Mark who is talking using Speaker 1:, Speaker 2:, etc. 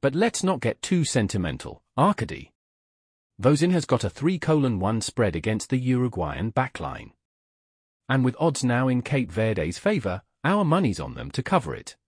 Speaker 1: But let's not get too sentimental, Arkady. Vosin has got a 3:1 spread against the Uruguayan backline. And with odds now in Cape Verde's favor, our money's on them to cover it.